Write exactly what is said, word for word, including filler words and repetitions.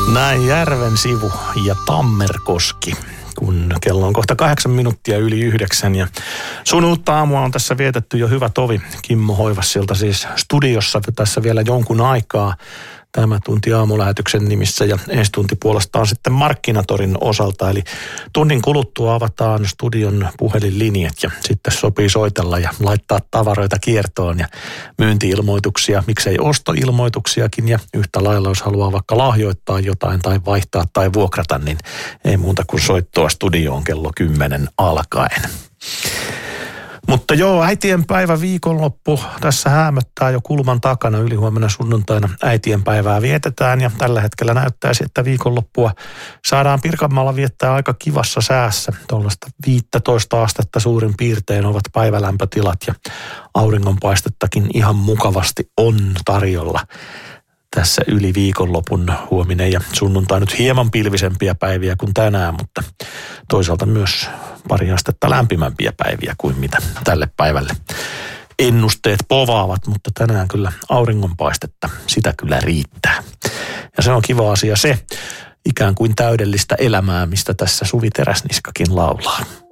Näin Järven sivu ja Tammerkoski, kun kello on kohta kahdeksan minuuttia yli yhdeksän ja sunnuntai aamua on tässä vietetty jo hyvä tovi. Kimmo Hoivassilta siis studiossa tässä vielä jonkun aikaa. Tämä tunti aamulähetyksen nimissä ja ensi tunti puolestaan sitten Markkinatorin osalta. Eli tunnin kuluttua avataan studion puhelinlinjat ja sitten sopii soitella ja laittaa tavaroita kiertoon ja myynti-ilmoituksia, miksei ostoilmoituksiakin ja yhtä lailla, jos haluaa vaikka lahjoittaa jotain tai vaihtaa tai vuokrata, niin ei muuta kuin soittoa studioon kello kymmenen alkaen. Mutta joo, äitienpäivä viikonloppu tässä häämöttää jo kulman takana. Ylihuomenna sunnuntaina äitienpäivää vietetään ja tällä hetkellä näyttäisi, että viikonloppua saadaan Pirkanmaalla viettää aika kivassa säässä. Tuollaista viisitoista astetta suurin piirtein ovat päivälämpötilat ja auringonpaistettakin ihan mukavasti on tarjolla. Tässä yli viikonlopun huominen ja sunnuntai nyt hieman pilvisempiä päiviä kuin tänään, mutta toisaalta myös pari astetta lämpimämpiä päiviä kuin mitä tälle päivälle ennusteet povaavat, mutta tänään kyllä auringonpaistetta, sitä kyllä riittää. Ja se on kiva asia se, ikään kuin täydellistä elämää, mistä tässä Suvi Teräsniskakin laulaa.